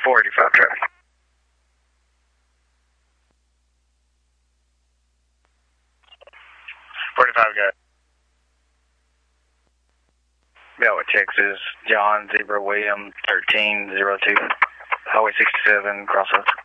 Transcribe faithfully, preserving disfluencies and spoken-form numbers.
four eighty-five traffic. forty-five, go. Beltway, Texas, John, Zebra, William, thirteen, zero two, Highway sixty-seven, crossroads.